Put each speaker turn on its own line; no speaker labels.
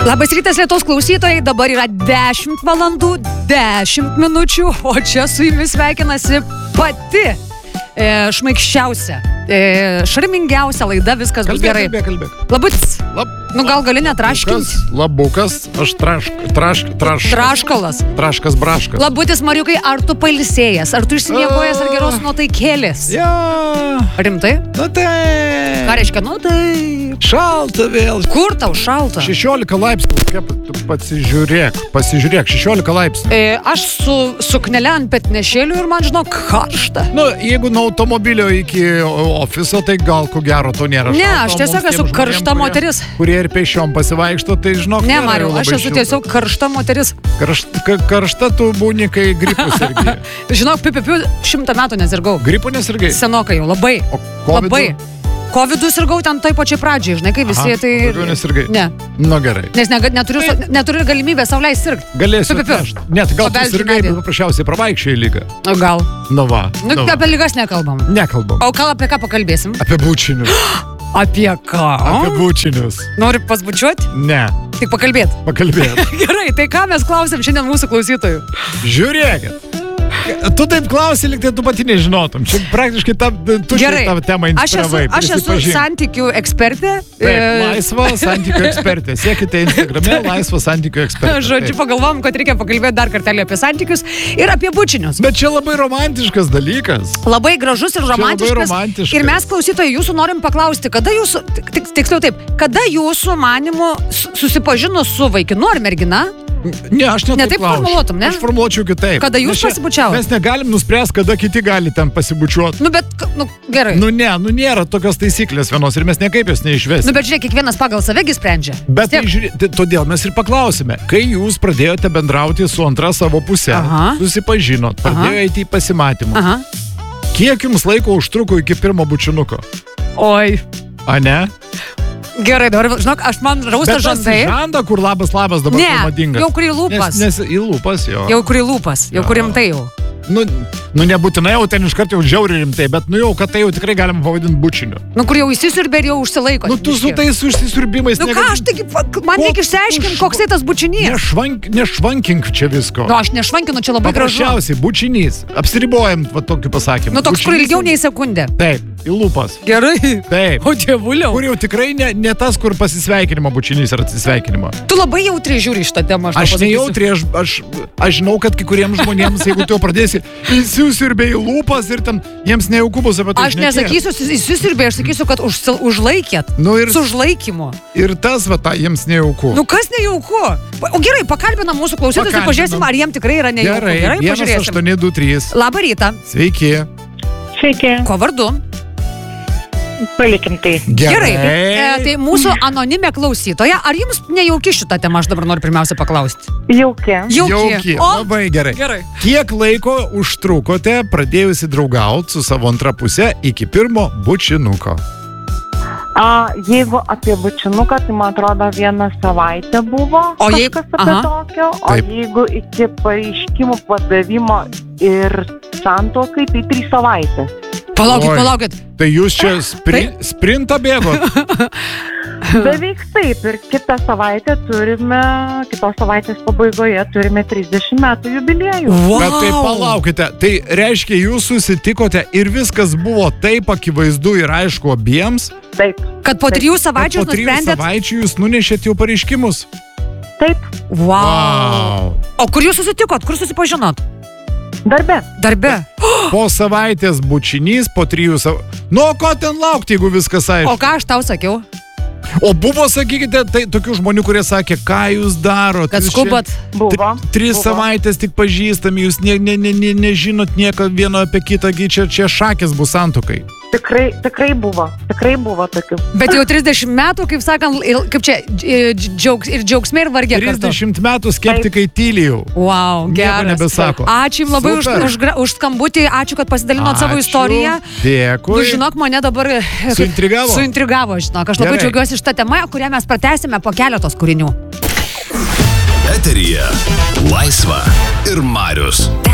Labas rytas, Lietuvos klausytojai, dabar yra 10 valandų, 10 minučių, o čia su jumis sveikinasi pati šmaikščiausia, šarmingiausia laida, viskas bus gerai.
Kalbėk.
Labutis. Nu gal gali netraškinti?
Labukas, aš
Traškalas.
Traškas, braškas.
Labutis, Mariukai, ar tu pailsėjęs, ar tu išsimiegojęs, ar geros nuotaikėlės?
Ja.
Rimtai?
Nu tai.
Ką reiškia, nu tai?
Šalta vėl.
Kur tau šalta?
16 laipsnių, pasižiūrėk, 16 laipsnių.
Aš su suknele ant petnešėlių ir man, žinok, karšta.
Nu, jeigu nuo automobilio iki ofiso, tai gal ko gero to nėra šalta.
Ne, aš tiesiog esu karšta moteris.
Kurie ir pešiom pasivaikšto, tai žinok.
Ne, Mariau, aš esu tiesiog karšta moteris.
Karšta tu būni, kai gripų sergi.
Žinok, 100 metų nesirgau.
Gripų nesirgai?
Senokai jau, labai.
O COVID-u?
Labai. COVID-u sirgau ten toj pačiai pradžiai, žinai, kai visi tai...
COVID-u nesirgai?
Ne.
Nu gerai.
Nes neturiu galimybę sau leisti sirgti.
Galėsiu atnešti. Net, gal tu sirgai, bet paprasčiausiai pravaikščiai lygą.
O gal.
Nu va.
Nu, apie lygas nekalbam.
Nekalbam.
O gal apie ką pakalbėsim?
Apie bučinius.
Apie ką?
Apie bučinius.
Nori pasbučiuoti?
Ne.
Tik pakalbėti. Gerai, tai ką mes klausėm šiandien mūsų klausytojų?
Žiūrėkit. Tu taip klausi, lyg tai tu pati nežinotum. Čia praktiškai tu šitą temą inspiravai.
Aš esu santykių ekspertė.
Taip, laisva santykių ekspertė. Siekite Instagrame laisva santykių ekspertė.
Žodžiu, pagalvom, kad reikia pakalbėti dar kartelį apie santykius ir apie bučinius.
Bet čia labai romantiškas dalykas.
Labai gražus ir romantiškas. Ir mes, klausytojai, jūsų norim paklausti, kada jūsų, tiksliau taip, kada jūsų manimu susipažinus su vaikinu ar mergina?
Ne, aš
ne taip formuluotum, ne?
Aš formuluočiau kitaip.
Kada jūs pasibučiavot?
Mes negalim nuspręsti, kada kiti gali ten pasibučiuoti.
Nu, bet, gerai.
Nu, nėra tokios taisyklės vienos ir mes nekaip jos neišvesime.
Nu, bet žiūrėk, kiekvienas pagal savegi sprendžia.
Bet todėl mes ir paklausime, kai jūs pradėjote bendrauti su antra savo pusė, susipažinot, pradėjo eiti į pasimatymą. Kiek jums laiko užtruko iki pirmo bučinuko?
Oi.
A ne?
Gerai, dabar, žinok, aš man rausta žandai.
Bet tas žanda, kur labas dabar madingas.
Ne, jau kur į lūpas.
Nes į lūpas, jo.
Jau kur į lūpas, jau kur rimtai jau.
Nu, nebūtinai jau ten iškart jau žiauriai rimtai, bet jau, kad tai jau tikrai galima pavadinti bučiniu.
Nu, kur jau įsisiurbė ir jau užsilaiko.
Nu, tu su tais užsisiurbimais...
Nu, ką aš taigi, man reikia išsiaiškinti, koks tai tas bučinys.
Nešvankink čia visko.
Nu, aš nešvankinu, čia labai gražu.
Paprasčiausiai, bučinys. Apsiribojam va tokį pasakymą.
Nu, toks, kur ilgiau nei sekundę.
Taip, į lūpas.
Gerai.
Taip.
O dievuliau.
Kur jau tikrai ne tas, kur pasisveikinimo bučinys ar atsisveikinimo.
Tu labai jautriai žiūri šitą temą.
Aš nejautriai, aš žinau, kad kai kuriems žmonėms, jeigu tu pradėsi įsiusiurbė į lūpas ir ten jiems nejauku bus apie tai.
Aš nesakysiu įsiusiurbė, aš sakysiu, kad užlaikėt.
Nu, ir
su užlaikymu.
Ir tas va, jiems nejauku.
Nu, kas nejauku? O gerai, pakalbinam mūsų klausytojus ir pažiūrėsim, ar jiem tikrai yra nejauku.
Gerai, 1-8-2-3.
Labą rytą.
Sveiki.
Sveiki.
Ko vardu?
Palikim tai.
Gerai. Tai mūsų anonimė klausytoja, ar jums nejauki šitą temą, aš dabar noriu pirmiausia paklausti?
Jauki.
Labai gerai. Kiek laiko užtrukote pradėjusi draugauti su savo antra pusė iki pirmo bučinuko?
Jeigu apie bučinuką, tai man atrodo 1 savaitė buvo kažkas apie tokio, o jeigu iki pareiškimų padavimo ir santuokai, tai 3 savaitės.
Palaukit.
Tai jūs čia sprintą bėgot?
Beveik taip. Ir kitos savaitės pabaigoje turime 30 metų jubiliejų.
Wow.
Bet tai palaukite. Tai reiškia, jūs susitikote ir viskas buvo taip akivaizdu ir aišku abiems?
Taip.
Kad po 3 savaičių nusprendėt?
Po 3 savaičių jūs nunešėt jau pareiškimus?
Taip.
Wow. O kur jūs susitikot? Kur susipažinot?
Darbe.
Po savaitės bučinys, po 3 savaičių. Nu, ko ten laukti, jeigu viskas aišku?
O ką aš tau sakiau?
O buvo, sakykite, tai tokių žmonių, kurie sakė, ką jūs darot?
Kad skubat?
Buvo.
3 savaitės tik pažįstami, jūs nežinot nieko vieno apie kitą, čia šakės bus santuokai.
Tikrai buvo tokių.
Bet jau 30 metų, kaip sakant, kaip čia džiaugsmė ir vargė kartu.
30 metų skeptikai tyli jau.
Wow, geras.
Nieko nebesako.
Ačiū jums labai už skambutį, ačiū, kad pasidalinot savo istoriją.
Dėkui.
Nu, žinok, mane dabar suintrigavo, žinok. Aš labai džiaugiuosi šitą temą, kurią mes pratęsime po keletos kūrinių.
Eteryje Laisva ir Marius.